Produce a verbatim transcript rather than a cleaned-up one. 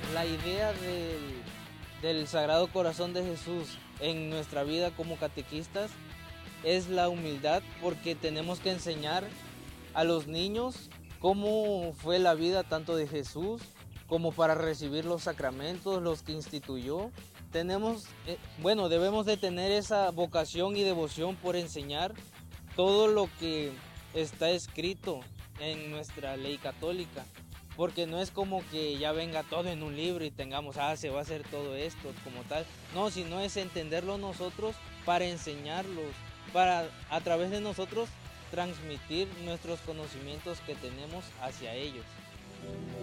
la idea del, del Sagrado Corazón de Jesús en nuestra vida como catequistas es la humildad, porque tenemos que enseñar a los niños cómo fue la vida tanto de Jesús como para recibir los sacramentos, los que instituyó. Tenemos, eh, bueno, debemos de tener esa vocación y devoción por enseñar todo lo que está escrito en nuestra ley católica, porque no es como que ya venga todo en un libro y tengamos, ah, se va a hacer todo esto como tal, no, sino es entenderlo nosotros para enseñarlos, para a través de nosotros transmitir nuestros conocimientos que tenemos hacia ellos.